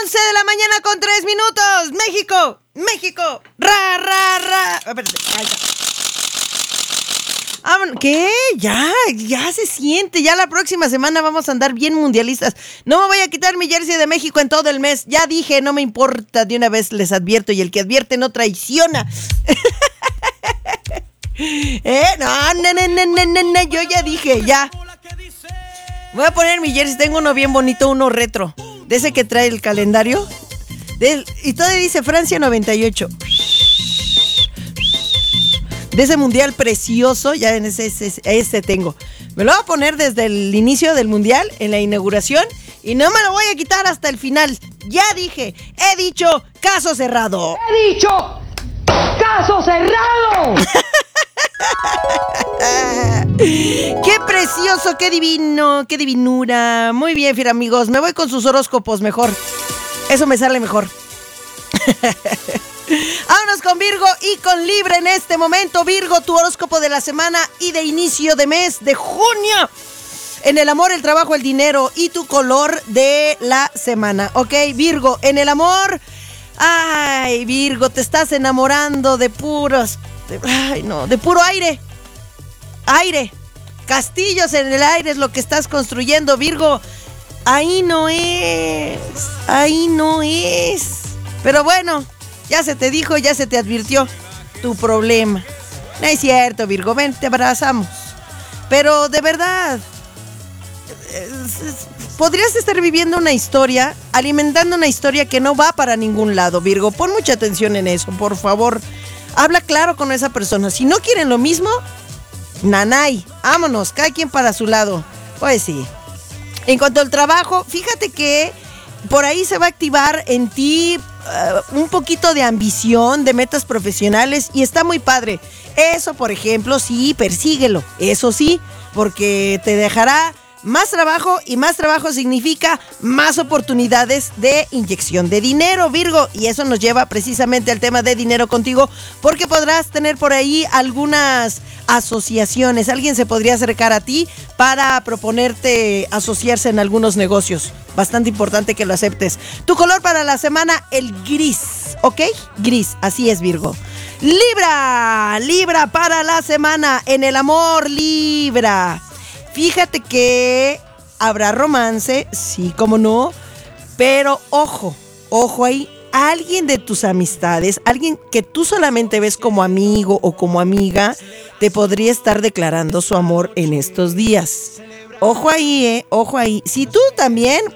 11 de la mañana con 3 minutos. México, México, ra, ra, ra. Espérate, ahí está. ¿Qué? Ya se siente. Ya la próxima semana vamos a andar bien mundialistas. No me voy a quitar mi jersey de México en todo el mes. Ya dije, no me importa. De una vez les advierto. Y el que advierte no traiciona. No. Yo ya dije, ya. Voy a poner mi jersey. Tengo uno bien bonito, uno retro. De ese que trae el calendario. Y todavía dice Francia 98. De ese mundial precioso, ya en ese tengo. Me lo voy a poner desde el inicio del mundial, en la inauguración, y no me lo voy a quitar hasta el final. Ya dije, he dicho, caso cerrado. ¡He dicho, caso cerrado! ¡Qué precioso, qué divino, qué divinura! Muy bien, fiera amigos, me voy con sus horóscopos mejor. Eso me sale mejor. Vámonos con Virgo y con Libra en este momento. Virgo, tu horóscopo de la semana y de inicio de mes de junio. En el amor, el trabajo, el dinero y tu color de la semana. Ok, Virgo, en el amor. Ay, Virgo, te estás enamorando de puros. De puro aire. Aire. Castillos en el aire es lo que estás construyendo, Virgo. Ahí no es. Ahí no es. Pero bueno. Ya se te dijo, ya se te advirtió tu problema. No es cierto, Virgo, ven, te abrazamos. Pero de verdad, podrías estar viviendo una historia, alimentando una historia que no va para ningún lado, Virgo. Pon mucha atención en eso, por favor. Habla claro con esa persona. Si no quieren lo mismo, nanay, vámonos, cada quien para su lado. Pues sí. En cuanto al trabajo, fíjate que por ahí se va a activar en ti un poquito de ambición, de metas profesionales, y está muy padre. Eso, por ejemplo, sí, persíguelo. Eso sí, porque te dejará más trabajo, y más trabajo significa más oportunidades de inyección de dinero, Virgo. Y eso nos lleva precisamente al tema de dinero contigo, porque podrás tener por ahí algunas asociaciones. Alguien se podría acercar a ti para proponerte asociarse en algunos negocios. Bastante importante que lo aceptes. Tu color para la semana, el gris, ¿ok? Gris, así es, Virgo. Libra para la semana, en el amor, Libra. Fíjate que habrá romance, sí, cómo no, pero ojo ahí, alguien de tus amistades, alguien que tú solamente ves como amigo o como amiga, te podría estar declarando su amor en estos días. Ojo ahí, ojo ahí. Si tú también